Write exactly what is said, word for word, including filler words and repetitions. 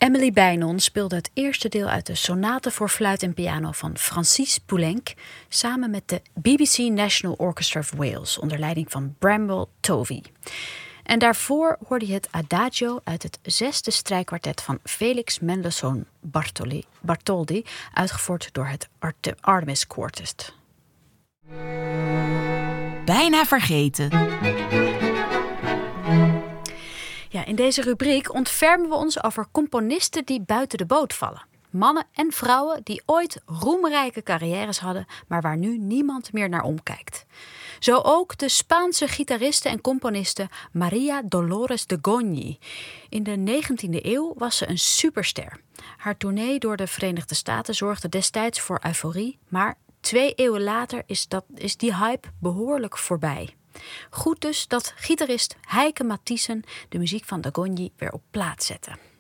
Emily Bijnon speelde het eerste deel uit de sonate voor fluit en piano van Francis Poulenc samen met de B B C National Orchestra of Wales onder leiding van Bramwell Tovey. En daarvoor hoorde je het Adagio uit het zesde strijkkwartet van Felix Mendelssohn Bartoli, Bartholdy, uitgevoerd door het Arte- Artemis Quartet. Bijna vergeten. Ja, in deze rubriek ontfermen we ons over componisten die buiten de boot vallen. Mannen en vrouwen die ooit roemrijke carrières hadden, maar waar nu niemand meer naar omkijkt. Zo ook de Spaanse gitariste en componiste Maria Dolores de Goñi. In de negentiende eeuw was ze een superster. Haar tournee door de Verenigde Staten zorgde destijds voor euforie, maar twee eeuwen later is, dat, is die hype behoorlijk voorbij. Goed dus dat gitarist Heike Matthiessen de muziek van de Goñi weer op plaat zette.